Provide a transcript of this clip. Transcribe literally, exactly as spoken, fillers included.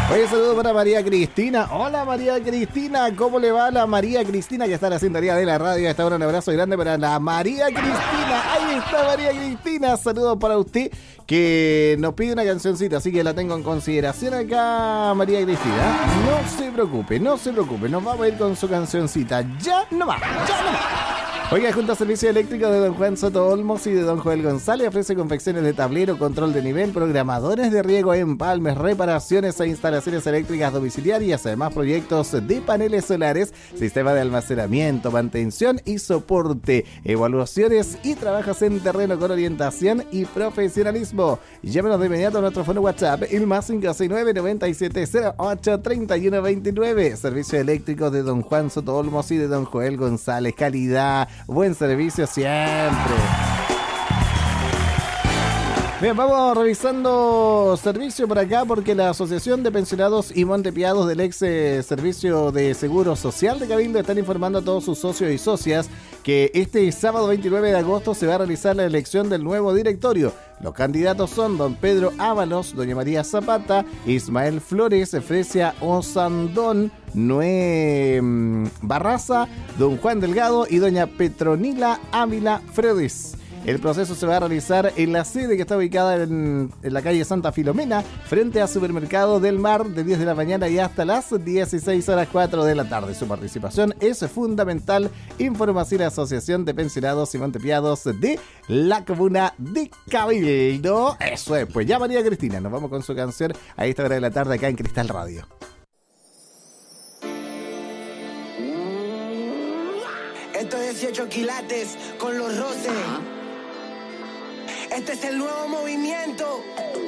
Oye, saludo para María Cristina. Hola María Cristina, ¿cómo le va a la María Cristina que está en la sintonía de la radio? Hasta ahora un abrazo grande para la María Cristina. Ahí está María Cristina. Saludos para usted que nos pide una cancioncita, así que la tengo en consideración acá, María Cristina. No se preocupe, no se preocupe. Nos vamos a ir con su cancioncita. Ya no va, ya no va. Oiga, junto a Servicio Eléctrico de don Juan Soto Olmos y de don Joel González, ofrece confecciones de tablero, control de nivel, programadores de riego, empalmes, reparaciones e instalaciones eléctricas domiciliarias, además proyectos de paneles solares, sistema de almacenamiento, mantención y soporte, evaluaciones y trabajas en terreno con orientación y profesionalismo. Llámenos de inmediato a nuestro fono WhatsApp, el más cinco seis nueve, nueve siete cero ocho, tres uno dos nueve. Servicio Eléctrico de don Juan Soto Olmos y de don Joel González. Calidad, buen servicio siempre. Bien, vamos revisando servicio por acá porque la Asociación de Pensionados y Montepiados del ex eh, Servicio de Seguro Social de Cabildo están informando a todos sus socios y socias que este sábado veintinueve de agosto se va a realizar la elección del nuevo directorio. Los candidatos son don Pedro Ábalos, doña María Zapata, Ismael Flores, Fresia Osandón, Noé Barraza, don Juan Delgado y doña Petronila Ávila Fredes. El proceso se va a realizar en la sede que está ubicada en, en la calle Santa Filomena, frente a Supermercado del Mar, de diez de la mañana y hasta las dieciséis horas cuatro de la tarde. Su participación es fundamental, informa así la Asociación de Pensionados y Montepiados de la Comuna de Cabildo. Eso es, pues ya María Cristina, nos vamos con su canción a esta hora de la tarde acá en Cristal Radio. Estos dieciocho quilates con los roces. Este es el nuevo movimiento.